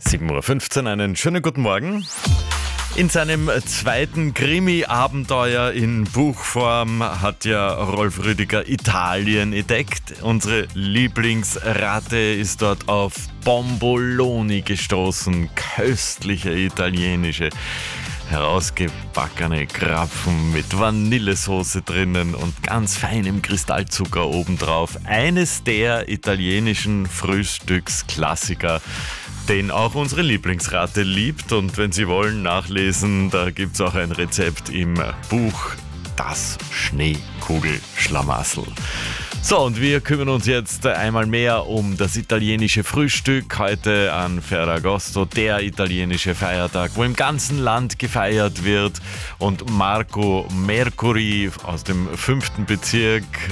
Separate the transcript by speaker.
Speaker 1: 7:15 Uhr, einen schönen guten Morgen. In seinem zweiten Krimi-Abenteuer in Buchform hat ja Rolf Rüdiger Italien entdeckt. Unsere Lieblingsratte ist dort auf Bomboloni gestoßen, köstliche italienische, herausgebackene Krapfen mit Vanillesoße drinnen und ganz feinem Kristallzucker obendrauf. Eines der italienischen Frühstücksklassiker, den auch unsere Lieblingsratte liebt. Und wenn Sie wollen nachlesen, da gibt es auch ein Rezept im Buch Das Schneekugelschlamassel. So, und wir kümmern uns jetzt einmal mehr um das italienische Frühstück. Heute an Ferragosto, der italienische Feiertag, wo im ganzen Land gefeiert wird. Und Marco Mercuri aus dem 5. Bezirk